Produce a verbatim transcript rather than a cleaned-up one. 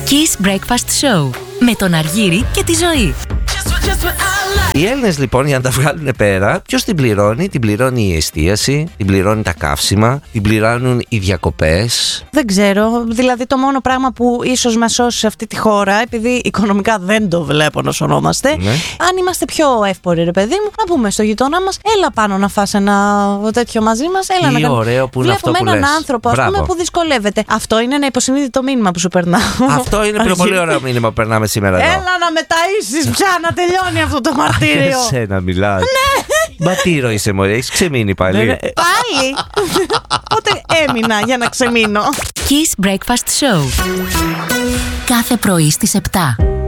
Kiss Breakfast Show με τον Αργύρη και τη Ζωή. Οι Έλληνες λοιπόν, για να τα βγάλουν πέρα, ποιος την πληρώνει? Την πληρώνει η εστίαση, την πληρώνει τα καύσιμα, την πληρώνουν οι διακοπές. Δεν ξέρω. Δηλαδή, το μόνο πράγμα που ίσως μας σώσει σε αυτή τη χώρα, επειδή οικονομικά δεν το βλέπω να σωνόμαστε, Ναι. αν είμαστε πιο εύποροι, ρε παιδί μου, να πούμε στο γειτονά μας, έλα πάνω να φας ένα τέτοιο μαζί μας. Έλα Τι να κάνουμε. ωραίο που είναι αυτό Βλέπουμε που έναν λες. άνθρωπο, ας Μπράβο. πούμε, που δυσκολεύεται. Αυτό είναι ένα υποσυνείδητο μήνυμα που σου περνάω. Αυτό είναι πιο πολύ ωραίο μήνυμα που περνάμε σήμερα εδώ. Έλα να με ταΐσεις πια, να τελειώνει αυτό το μαρτύριο. Για σένα μιλάς. Ναι. Μπατήρο είσαι μωρέ, έχεις ξεμείνει πάλι. Πάλι. Πότε έμεινα για να ξεμείνω. Kiss Breakfast Show. Κάθε πρωί στις επτά.